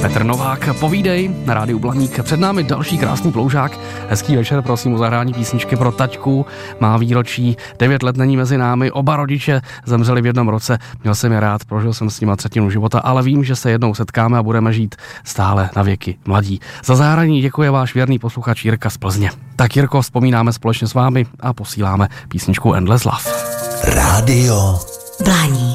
Petr Novák, Povídej na rádiu Blaník. Před námi další krásný ploužák. Hezký večer, prosím o zahrání písničky pro taťku. Má výročí, 9 let není mezi námi, oba rodiče zemřeli v jednom roce. Měl jsem je rád, prožil jsem s nima třetinu života, ale vím, že se jednou setkáme a budeme žít stále na věky mladí. Za zahrání děkuje váš věrný posluchač Jirka z Plzně. Tak Jirko, vzpomínáme společně s vámi a posíláme písničku Endless Love. Rádio Blaník.